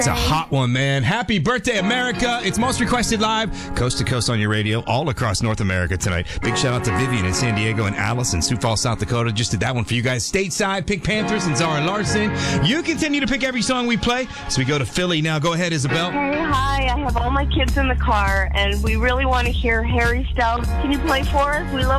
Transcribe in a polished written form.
It's a hot one, man. Happy birthday, America. It's Most Requested Live, coast to coast on your radio, all across North America tonight. Big shout out to Vivian in San Diego and Alice in Sioux Falls, South Dakota. Just did that one for you guys. Stateside, Pink Panthers and Zara Larson. You continue to pick every song we play. So we go to Philly now. Go ahead, Isabel. Hey, hi. I have all my kids in the car, and we really want to hear Harry Styles. Can you play for us? We love